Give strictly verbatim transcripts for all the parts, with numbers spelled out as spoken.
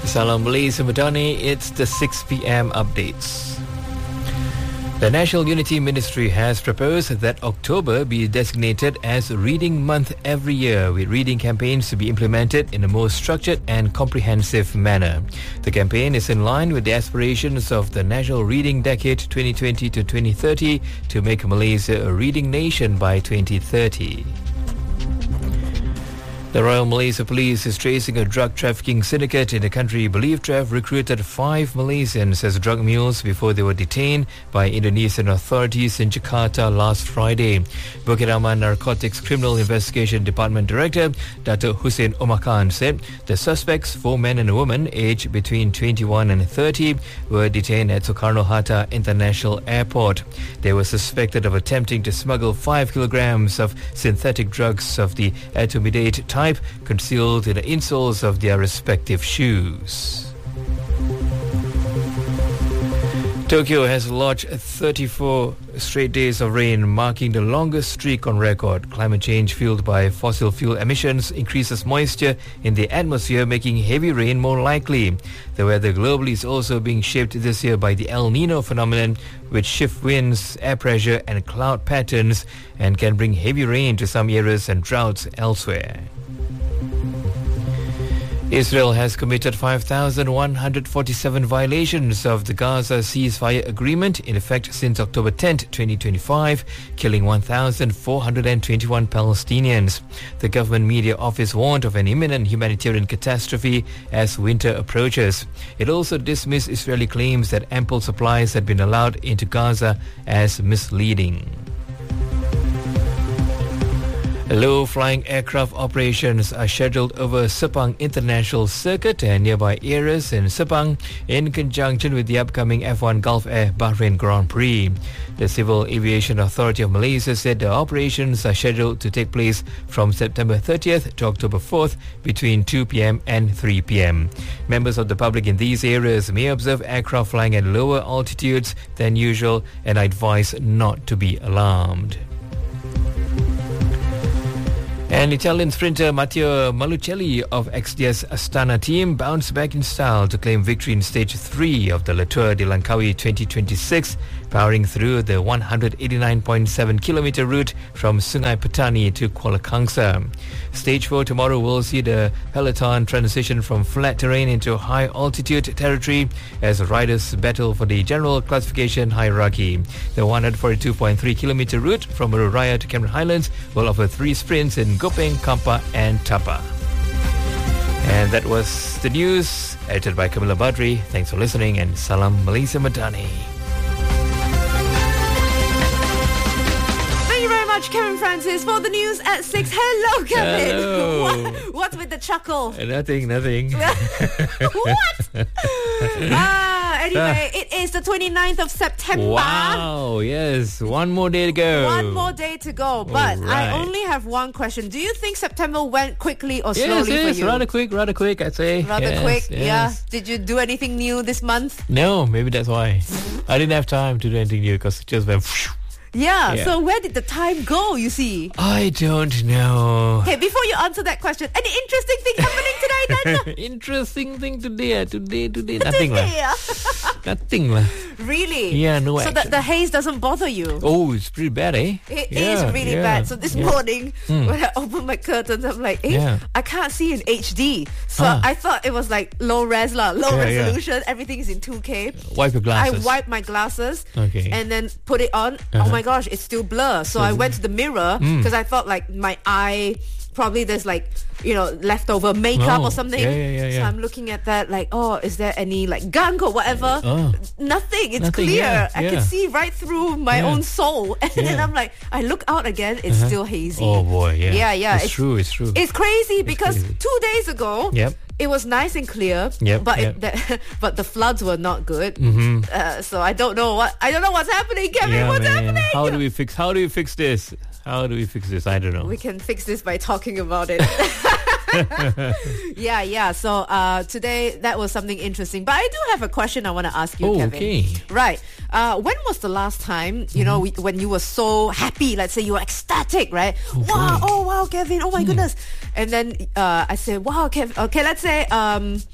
Salam Malaysia Madani, it's the six p.m. updates. The National Unity Ministry has proposed that October be designated as Reading Month every year, with reading campaigns to be implemented in a more structured and comprehensive manner. The campaign is in line with the aspirations of the National Reading Decade twenty twenty to twenty thirty to make Malaysia a reading nation by twenty thirty. The Royal Malaysia Police is tracing a drug trafficking syndicate in the country believed to have recruited five Malaysians as drug mules before they were detained by Indonesian authorities in Jakarta last Friday. Bukit Aman Narcotics Criminal Investigation Department Director Dato' Hussein Omar Khan said the suspects, four men and a woman aged between twenty-one and thirty, were detained at Soekarno-Hatta International Airport. They were suspected of attempting to smuggle five kilograms of synthetic drugs of the etomidate type concealed in the insoles of their respective shoes. Tokyo has lodged thirty-four straight days of rain, marking the longest streak on record. Climate change fueled by fossil fuel emissions increases moisture in the atmosphere, making heavy rain more likely. The weather globally is also being shaped this year by the El Nino phenomenon, which shift winds, air pressure and cloud patterns and can bring heavy rain to some areas and droughts elsewhere. Israel has committed five thousand one hundred forty-seven violations of the Gaza ceasefire agreement in effect since October tenth, twenty twenty-five, killing one thousand four hundred twenty-one Palestinians. The government media office warned of an imminent humanitarian catastrophe as winter approaches. It also dismissed Israeli claims that ample supplies had been allowed into Gaza as misleading. Low-flying aircraft operations are scheduled over Sepang International Circuit and nearby areas in Sepang in conjunction with the upcoming F one Gulf Air Bahrain Grand Prix. The Civil Aviation Authority of Malaysia said the operations are scheduled to take place from September thirtieth to October fourth between two p.m. and three p.m. Members of the public in these areas may observe aircraft flying at lower altitudes than usual and are advised not to be alarmed. And Italian sprinter Matteo Malucelli of X D S Astana team bounced back in style to claim victory in stage three of the Le Tour de Langkawi twenty twenty-six, powering through the one hundred eighty-nine point seven kilometer route from Sungai Petani to Kuala Kangsar. Stage four tomorrow will see the peloton transition from flat terrain into high altitude territory as riders battle for the general classification hierarchy. The one hundred forty-two point three kilometer route from Raya to Cameron Highlands will offer three sprints in Gopeng, Kampa and Tapa. And that was the news, edited by Camilla Badri. Thanks for listening and Salam Malaysia Madani. Thank you very much, Kevin Francis, for the news at six. Hello, Kevin. Hello. What, what's with the chuckle? Uh, Nothing, nothing. What? Ah, anyway, it is the twenty-ninth of September. Wow, yes. One more day to go. One more day to go. But All I right. only have one question. Do you think September went quickly or Yes, slowly yes, for you? rather quick, rather quick, I'd say. Rather Yes, quick, yes. yeah. Did you do anything new this month? No, maybe that's why. I didn't have time to do anything new because it just went... Yeah, Yeah. so where did the time go, you see? I don't know. Okay, before you answer that question, any interesting thing happening today then? Interesting thing today, today, today. Nothing lah. Yeah. Nothing lah. Really? Yeah, no So the, action. the haze doesn't bother you? Oh, it's pretty bad, eh? It is Yeah, really yeah, bad. So this yeah. morning, Hmm. when I opened my curtains, I'm like, eh, Yeah. I can't see in H D. So Huh. I thought it was like low res, lah, low Yeah, yeah. resolution. Everything is in two K. Wipe your glasses. I wiped my glasses Okay. and then put it on. Oh Uh-huh. my gosh, it's still blur. So I went to the mirror because I thought like my eye, probably there's like, you know, leftover makeup Oh, or something. yeah, yeah, yeah, So yeah. I'm looking at that like, oh, is there any like gunk or whatever? Oh. Nothing. It's Nothing, clear. yeah, I yeah. can see right through my Yeah. own soul. And then Yeah. I'm like, I look out again, it's still hazy. Oh boy, yeah. Yeah, yeah. It's, true, it's true. It's crazy because crazy. two days ago, Yep. it was nice and clear. Yep, but yep. It, the, but the floods were not good. Mm-hmm. Uh, so I don't know what I don't know what's happening, Kevin. Yeah, what's man. happening? How do we fix? How do we fix this? How do we fix this? I don't know. We can fix this by talking about it. yeah, yeah. So uh, today that was something interesting. But I do have a question I want to ask you, Oh, Kevin. okay. Right. Uh, when was the last time, you know, we, when you were so happy, let's say you were ecstatic, right? Wow, boy. oh wow, Kevin, oh my goodness. And then uh, I said, wow, Kevin, okay, let's say um,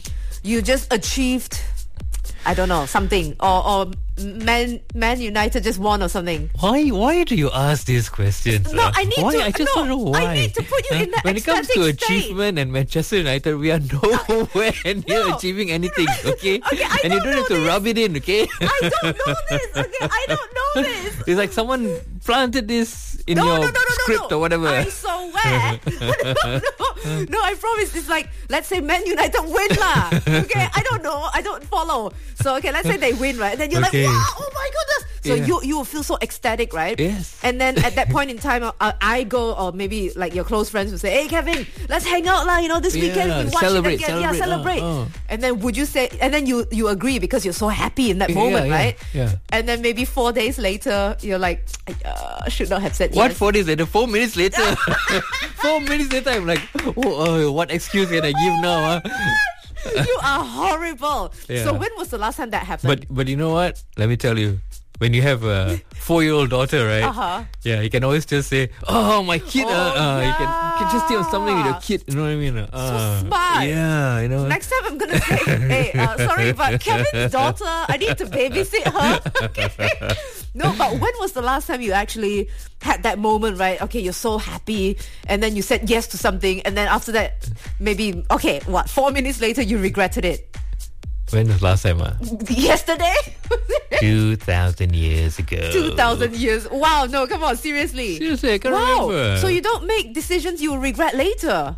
you just achieved, I don't know, something, or or Man Man United just won or something. Why why do you ask these questions? No, uh? I need why? to. I just no, want to know why. I need to put you Uh, in that when it comes to ecstatic state. achievement and Manchester United, we are nowhere near No. achieving anything. Okay, Okay, I and you don't don't have know to this. rub it in. Okay, I don't know this. Okay, I don't know this. it's like someone planted this in No, your no, no, no, script no, no. or whatever. I swear. no, no, no, I promise. It's like, let's say Man United win lah. Okay, I don't know. I don't follow. So okay, let's say they win, right? And then you're Okay. like, wow, oh my goodness. So Yeah. you you will feel so ecstatic, right? Yes. And then at that point in time, uh, I go, or maybe like your close friends will say, hey Kevin, let's hang out lah. You know, this weekend Yeah, we watch celebrate, it again. Yeah, celebrate, celebrate. uh, uh. And then would you say? And then you you agree because you're so happy in that Yeah, moment, yeah, right? yeah. And then maybe four days later, you're like, uh, should not have said What yes. four days later? Four minutes later. Four minutes later, I'm like, oh, uh, what excuse can I give now? Huh? You are horrible. Yeah. So when was the last time that happened? But but you know what? Let me tell you. When you have a four-year-old daughter, right? Uh-huh. Yeah, you can always just say, "Oh, my kid." Oh, uh, uh, you, can, you can just do something with your yeah. kid. You know what I mean? Uh, smart. Yeah, you know. Next time I'm gonna say, hey, uh, sorry, but Kevin's daughter, I need to babysit her. Okay. No, but when was the last time you actually had that moment, right? Okay, you're so happy, and then you said yes to something, and then after that, maybe okay, what? Four minutes later, you regretted it. When was last time? Uh? Yesterday. Two thousand years ago. Two thousand years. Wow. No, come on, seriously. Seriously, I can't Wow. remember. So you don't make decisions you will regret later.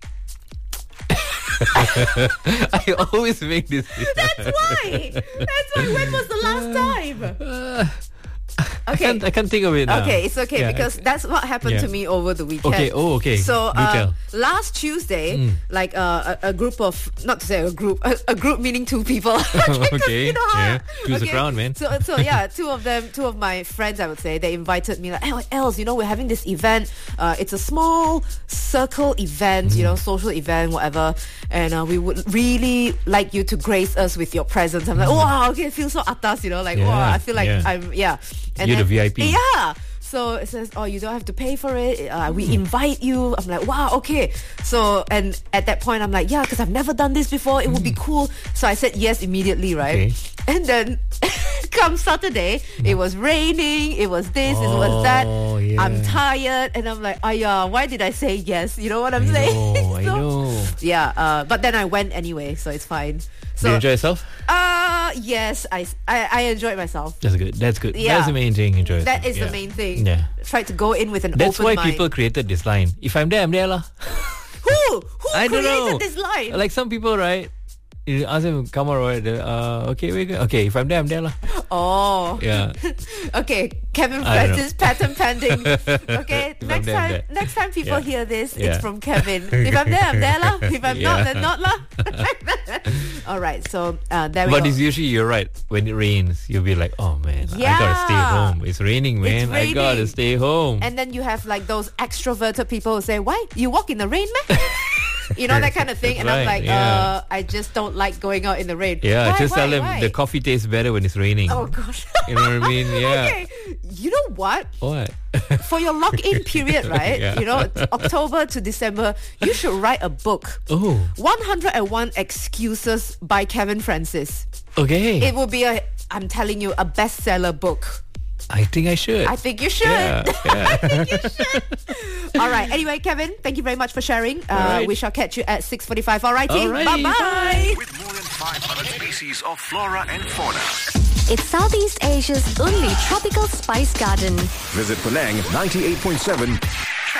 I always make this. That's why. That's why. When was the last time? Uh, I Okay. can't. I can't think of it now. Okay, it's okay Yeah, because I- that's what happened yeah. to me over the weekend. Okay, oh, okay. So Do uh, tell. last Tuesday, like uh, a, a group of, not to say a group, a, a group meaning two people. Because, Okay, you know how- yeah. Two's a crowd, man. So, so yeah, two of them, two of my friends, I would say, they invited me like, hey, Els, you know, we're having this event. Uh, it's a small circle event, you know, social event, whatever. And uh, we would really like you to grace us with your presence. I'm like, wow, okay, I feel so atas, you know, like, Yeah, wow, I feel like yeah. I'm, yeah. And You're the then- V I P. Yeah. So it says, oh, you don't have to pay for it. Uh, we invite you. I'm like, wow, okay. So, and at that point, I'm like, yeah, because I've never done this before. It would be cool. So I said yes immediately, right? Okay. And then come Saturday, it was raining. It was this, it was that. Oh, yeah. I'm tired. And I'm like, Aya, why did I say yes? You know what I'm I saying? know, I So, know. Yeah, uh, but then I went anyway, so it's fine. Did So, you enjoy yourself? uh, yes, I, I, I enjoyed myself. That's good. That's good. Yeah. That's the main thing. Enjoy That yourself. is Yeah. the main thing. Yeah. Try to go in with an That's open why mind. people created this line. If I'm there, I'm there lah. Who? Who I don't created know. this line? Like some people, right? You ask them, come on, right? Uh, okay, wait, okay. If I'm there, I'm there lah. Oh. Yeah. Okay, Kevin I don't Francis, patent pending. Okay, If I'm next there, I'm time, there. next time people Yeah. hear this, Yeah. it's from Kevin. If I'm there, I'm there lah. If I'm not, Yeah. then not lah. All right, so uh, there we But go. it's usually, you're right. When it rains, you'll be like, oh man, I gotta stay Yeah. home. It's raining, man. I gotta raining. stay home. And then you have like those extroverted people who say, "Why you walk in the rain, man?" You know, that kind of thing. That's And I'm right, like, yeah. uh, I just don't like going out in the rain. yeah, Why, just why, tell them why? the coffee tastes better when it's raining. Oh gosh. You know what I mean? Yeah. Okay. You know what? What? For your lock-in period, right? Yeah. You know, October to December, you should write a book. Oh, one hundred and one Excuses by Kevin Francis. okay. It will be a, I'm telling you, a bestseller book. I think I should. I think you should. Yeah, yeah. I think you should. All right. Anyway, Kevin, thank you very much for sharing. Uh, right. We shall catch you at six forty-five. All righty. Alrighty, Bye-bye. With more than five hundred species of flora and fauna. It's Southeast Asia's only tropical spice garden. Visit Penang ninety-eight point seven